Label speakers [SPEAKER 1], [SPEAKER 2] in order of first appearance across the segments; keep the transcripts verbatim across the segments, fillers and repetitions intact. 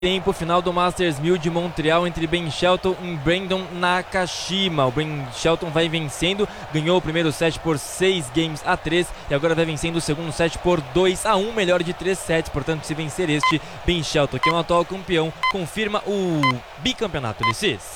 [SPEAKER 1] Tempo final do Masters mil de Montreal entre Ben Shelton e Brandon Nakashima. O Ben Shelton vai vencendo, ganhou o primeiro set por seis games a três e agora vai vencendo o segundo set por dois a um, melhor de três sets. Portanto, se vencer este, Ben Shelton, que é um atual campeão, confirma o bicampeonato, Ulisses.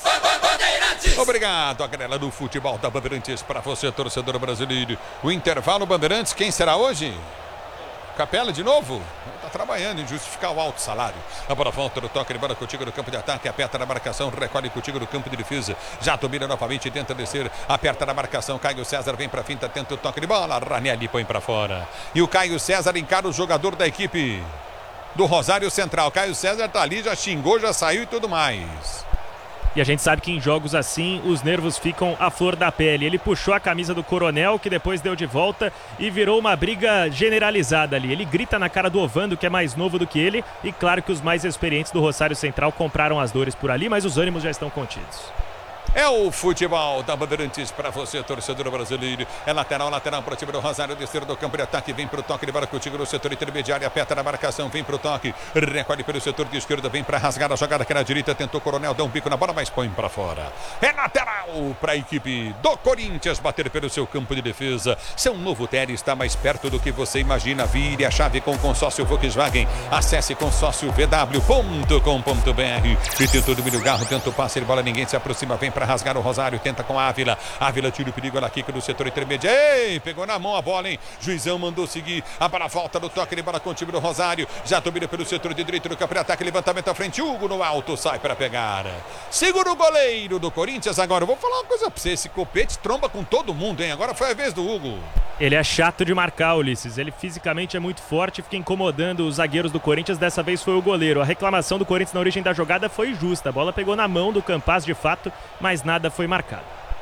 [SPEAKER 2] Obrigado, a galera do futebol da Bandeirantes, para você, torcedor brasileiro. O intervalo Bandeirantes, quem será hoje? Capela de novo? Está trabalhando em justificar o alto salário. A bola volta do toque de bola contigo no campo de ataque, aperta na marcação, recolhe contigo no campo de defesa. Já domina novamente, tenta descer, aperta na marcação. Caio César vem para finta, tenta o toque de bola. Ranieri põe para fora. E o Caio César encara o jogador da equipe do Rosário Central. Caio César está ali, já xingou, já saiu e tudo mais.
[SPEAKER 3] E a gente sabe que em jogos assim, os nervos ficam à flor da pele. Ele puxou a camisa do Coronel, que depois deu de volta e virou uma briga generalizada ali. Ele grita na cara do Ovando, que é mais novo do que ele. E claro que os mais experientes do Rosário Central compraram as dores por ali, mas os ânimos já estão contidos.
[SPEAKER 2] É o futebol da Bandeirantes para você, torcedor brasileiro. É lateral, lateral para o time do Rosário, descer do campo de ataque, vem para o toque de bola contigo no setor intermediário, aperta na marcação, vem para o toque, recolhe pelo setor de esquerda, vem para rasgar a jogada aqui na direita, tentou o Coronel, dá um bico na bola, mas põe para fora. É lateral para a equipe do Corinthians bater pelo seu campo de defesa. Seu novo Tele está mais perto do que você imagina. Vire a chave com o consórcio Volkswagen. Acesse consórcio v w ponto com ponto b r. E tentou dominar o garro, tenta o passe de bola, ninguém se aproxima, vem para rasgar o Rosário, tenta com a Ávila. Ávila tira o perigo, ela quica no setor intermediário. Ei, pegou na mão a bola, hein? Juizão mandou seguir. A bola volta do toque de bola com o time do Rosário. Já domina pelo setor de direito do campo de ataque. Levantamento à frente. Hugo no alto, sai para pegar. Segura o goleiro do Corinthians. Agora, eu vou falar uma coisa pra você. Esse Copete tromba com todo mundo, hein? Agora foi a vez do Hugo.
[SPEAKER 3] Ele é chato de marcar, Ulisses. Ele fisicamente é muito forte, fica incomodando os zagueiros do Corinthians. Dessa vez foi o goleiro. A reclamação do Corinthians na origem da jogada foi justa. A bola pegou na mão do Campaz de fato, mas nada foi marcado.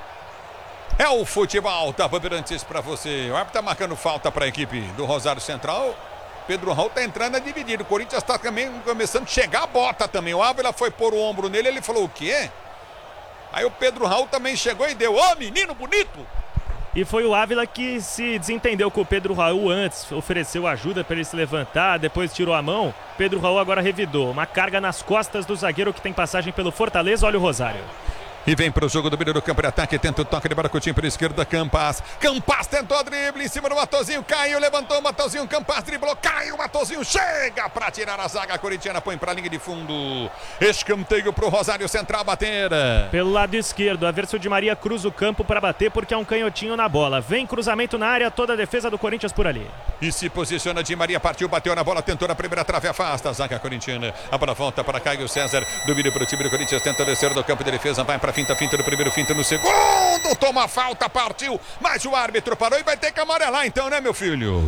[SPEAKER 2] É o futebol da Bandeirantes para você. O árbitro está marcando falta para a equipe do Rosário Central. Pedro Raul está entrando a dividir. O Corinthians está também começando a chegar a bota também. O Ávila foi pôr o ombro nele, ele falou o quê? Aí o Pedro Raul também chegou e deu. Ô, oh, menino bonito!
[SPEAKER 3] E foi o Ávila que se desentendeu com o Pedro Raul antes, ofereceu ajuda para ele se levantar, depois tirou a mão. Pedro Raul agora revidou. Uma carga nas costas do zagueiro que tem passagem pelo Fortaleza. Olha o Rosário.
[SPEAKER 2] E vem para o jogo do meio do campo de ataque, tenta o toque de bola com o time para a esquerda, Campaz. Campaz tentou a drible em cima do Matozinho, caiu, levantou o Matozinho, Campaz driblou, caiu, Matozinho chega para tirar a zaga corintiana, põe para a linha de fundo. Escanteio para o Rosário Central bater.
[SPEAKER 3] Pelo lado esquerdo, Averso de Maria cruza o campo para bater porque é um canhotinho na bola. Vem cruzamento na área, toda a defesa do Corinthians por ali.
[SPEAKER 2] E se posiciona de Maria, partiu, bateu na bola, tentou na primeira trave, afasta a zaga corintiana. A bola volta para Caio César, domínio para o time do Corinthians, tenta descer do campo de defesa, vai para finta, finta no primeiro, finta no segundo, toma falta, partiu, mas o árbitro parou e vai ter que amarelar então, né, meu filho?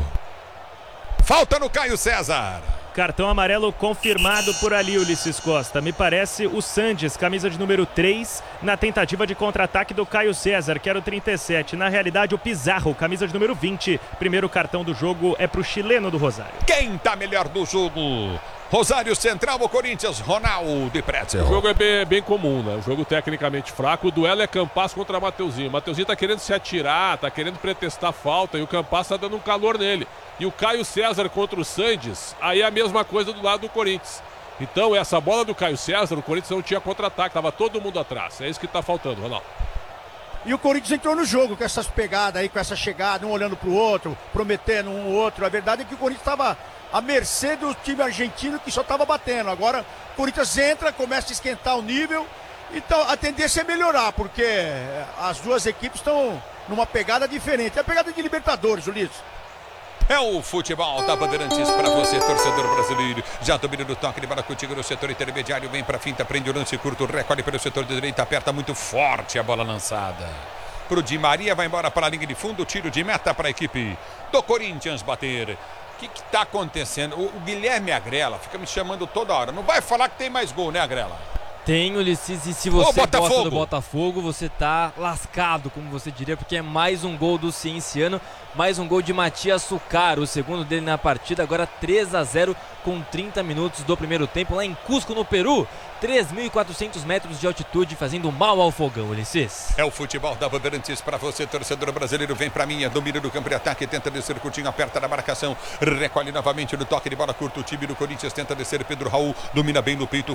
[SPEAKER 2] Falta no Caio César.
[SPEAKER 3] Cartão amarelo confirmado por ali, Ulisses Costa. Me parece o Sandes, camisa de número três, na tentativa de contra-ataque do Caio César, que era o trinta e sete. Na realidade, o Pizarro, camisa de número vinte. Primeiro cartão do jogo é para o chileno do Rosário.
[SPEAKER 2] Quem tá melhor do jogo? Rosário Central ou Corinthians? Ronaldo e Pretzel.
[SPEAKER 4] O jogo é bem, bem comum, né? O jogo tecnicamente fraco. O duelo é Campaz contra Mateuzinho. O Mateuzinho tá querendo se atirar, tá querendo pretestar falta e o Campaz tá dando um calor nele. E o Caio César contra o Sandes, aí é a mesma coisa do lado do Corinthians. Então essa bola do Caio César, o Corinthians não tinha contra-ataque, tava todo mundo atrás. É isso que tá faltando, Ronaldo.
[SPEAKER 5] E o Corinthians entrou no jogo com essas pegadas aí, com essa chegada, um olhando pro outro, prometendo um outro. A verdade é que o Corinthians estava à mercê do time argentino que só estava batendo. Agora o Corinthians entra, começa a esquentar o nível. Então a tendência é melhorar, porque as duas equipes estão numa pegada diferente. É a pegada de Libertadores, Ulisses.
[SPEAKER 2] É o futebol da Bandeirantes para você, torcedor brasileiro. Já domina do toque de bola contigo no setor intermediário. Vem para a finta, prende o lance curto, recolhe pelo setor de direita, aperta muito forte a bola lançada. Pro Di Maria, vai embora para a linha de fundo, tiro de meta para a equipe do Corinthians bater. O que está acontecendo? O, o Guilherme Agrela fica me chamando toda hora. Não vai falar que tem mais gol, né, Agrela?
[SPEAKER 1] Tenho, Ulisses, e se você
[SPEAKER 2] Ô,
[SPEAKER 1] gosta
[SPEAKER 2] Botafogo!
[SPEAKER 1] do Botafogo, você tá lascado, como você diria, porque é mais um gol do Cienciano, mais um gol de Matias Sucar, o segundo dele na partida, agora três a zero com trinta minutos do primeiro tempo, lá em Cusco, no Peru, três mil e quatrocentos metros de altitude, fazendo mal ao fogão, Ulisses.
[SPEAKER 2] É o futebol da Bandeirantes para você, torcedor brasileiro, vem pra mim, é domínio do campo de ataque, tenta descer curtinho, aperta na marcação, recolhe novamente no toque de bola curto, o time do Corinthians tenta descer, Pedro Raul domina bem no peito,